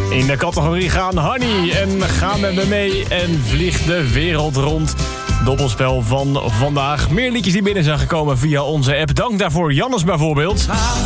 In de categorie gaan Honey en Ga met me mee en Vlieg de wereld rond. Dobbelspel van vandaag. Meer liedjes die binnen zijn gekomen via onze app. Dank daarvoor Jannes bijvoorbeeld. Ga